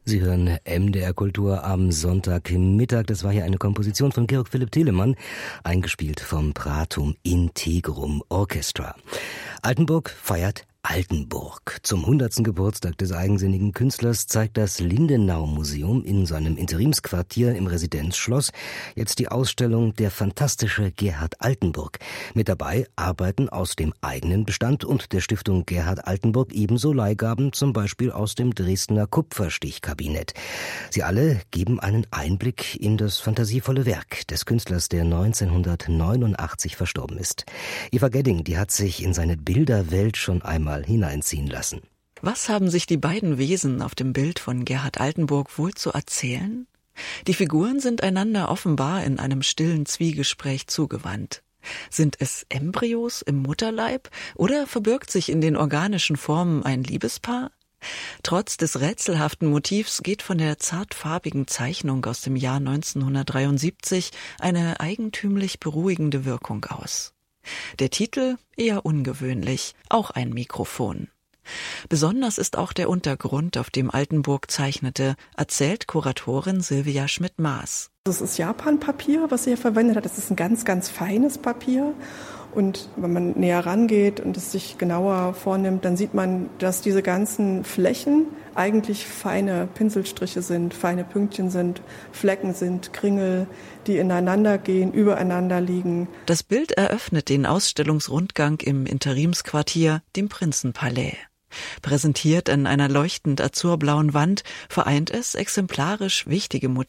Sie hören MDR Kultur am Sonntagmittag. Das war hier eine Komposition von Georg Philipp Telemann, eingespielt vom Pratum Integrum Orchestra. Altenburg feiert Altenburg. Zum 100. Geburtstag des eigensinnigen Künstlers zeigt das Lindenau-Museum in seinem Interimsquartier im Residenzschloss jetzt die Ausstellung Der fantastische Gerhard Altenburg. Mit dabei Arbeiten aus dem eigenen Bestand und der Stiftung Gerhard Altenburg, ebenso Leihgaben, zum Beispiel aus dem Dresdner Kupferstichkabinett. Sie alle geben einen Einblick in das fantasievolle Werk des Künstlers, der 1989 verstorben ist. Eva Gedding, die hat sich in seine Bilderwelt schon einmal hineinziehen lassen. Was haben sich die beiden Wesen auf dem Bild von Gerhard Altenburg wohl zu erzählen? Die Figuren sind einander offenbar in einem stillen Zwiegespräch zugewandt. Sind es Embryos im Mutterleib oder verbirgt sich in den organischen Formen ein Liebespaar? Trotz des rätselhaften Motivs geht von der zartfarbigen Zeichnung aus dem Jahr 1973 eine eigentümlich beruhigende Wirkung aus. Der Titel eher ungewöhnlich, auch ein Mikrofon. Besonders ist auch der Untergrund, auf dem Altenburg zeichnete, erzählt Kuratorin Silvia Schmidt-Maas. Das ist Japanpapier, was sie hier verwendet hat. Das ist ein ganz, ganz feines Papier. Und wenn man näher rangeht und es sich genauer vornimmt, dann sieht man, dass diese ganzen Flächen eigentlich feine Pinselstriche sind, feine Pünktchen sind, Flecken sind, Kringel, die ineinander gehen, übereinander liegen. Das Bild eröffnet den Ausstellungsrundgang im Interimsquartier, dem Prinzenpalais. Präsentiert an einer leuchtend azurblauen Wand, vereint es exemplarisch wichtige Motive